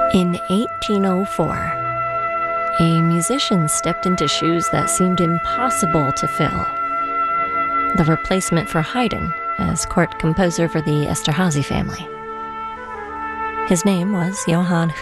In 1804, a musician stepped into shoes that seemed impossible to fill. The replacement for Haydn as court composer for the Esterhazy family. His name was Johann